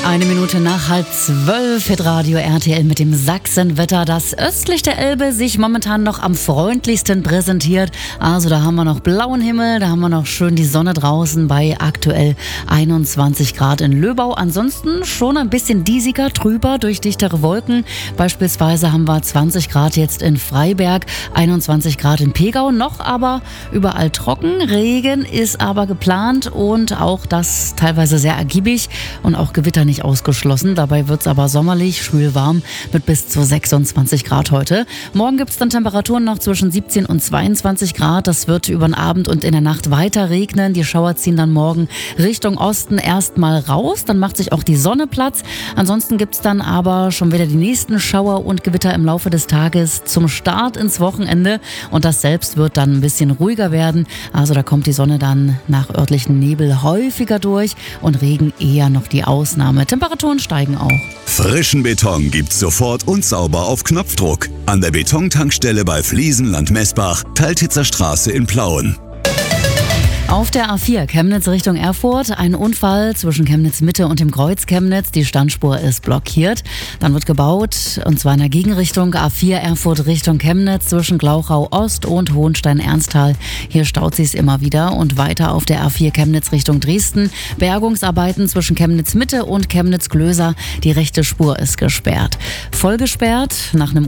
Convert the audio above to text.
1 Minute nach 11:30 hit Radio RTL mit dem Sachsenwetter, das östlich der Elbe sich momentan noch am freundlichsten präsentiert. Also da haben wir noch blauen Himmel, da haben wir noch schön die Sonne draußen bei aktuell 21 Grad in Löbau. Ansonsten schon ein bisschen diesiger, trüber durch dichtere Wolken. Beispielsweise haben wir 20 Grad jetzt in Freiberg, 21 Grad in Pegau, noch aber überall trocken. Regen ist aber geplant und auch das teilweise sehr ergiebig und auch Gewitter nicht ausgeschlossen. Dabei wird es aber sommerlich, schwül warm mit bis zu 26 Grad heute. Morgen gibt es dann Temperaturen noch zwischen 17 und 22 Grad. Das wird über den Abend und in der Nacht weiter regnen. Die Schauer ziehen dann morgen Richtung Osten erstmal raus. Dann macht sich auch die Sonne Platz. Ansonsten gibt es dann aber schon wieder die nächsten Schauer und Gewitter im Laufe des Tages zum Start ins Wochenende. Und das selbst wird dann ein bisschen ruhiger werden. Also da kommt die Sonne dann nach örtlichen Nebel häufiger durch und Regen eher noch die Ausnahme. Temperaturen steigen auch. Frischen Beton gibt's sofort und sauber auf Knopfdruck. An der Betontankstelle bei Fliesenland Messbach, Teiltitzer Straße in Plauen. Auf der A4 Chemnitz Richtung Erfurt, ein Unfall zwischen Chemnitz Mitte und dem Kreuz Chemnitz. Die Standspur ist blockiert. Dann wird gebaut, und zwar in der Gegenrichtung A4 Erfurt Richtung Chemnitz zwischen Glauchau Ost und Hohenstein-Ernsthal. Hier staut sich's immer wieder. Und weiter auf der A4 Chemnitz Richtung Dresden. Bergungsarbeiten zwischen Chemnitz Mitte und Chemnitz Glöser. Die rechte Spur ist gesperrt. Voll gesperrt nach einem